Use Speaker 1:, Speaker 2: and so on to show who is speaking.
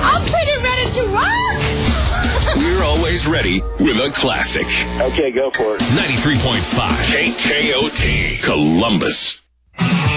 Speaker 1: I'm pretty ready to rock.
Speaker 2: We're always ready with a classic.
Speaker 3: Okay, go for it.
Speaker 2: 93.5 KKOT Columbus.